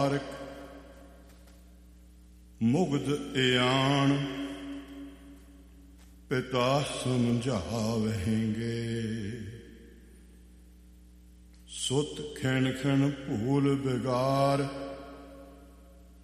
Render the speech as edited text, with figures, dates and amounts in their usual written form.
ਤਾਰਕ ਮੁਗਧ ਇਆਣ ਪਿਤਾ ਸਮਝਾਵਹਿੰਗੇ। ਸੁਤ ਖਿਣ ਖਿਣ ਭੂਲ ਬਿਗਾਰ